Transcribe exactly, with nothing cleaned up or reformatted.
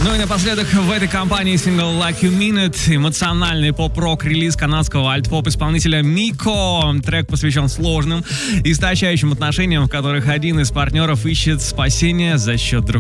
Ну и напоследок в этой компании сингл Like You Mean It, эмоциональный поп-рок релиз канадского альт-поп-исполнителя Мико. Трек посвящен сложным и истощающим отношениям, в которых один из партнеров ищет спасения за счет другого.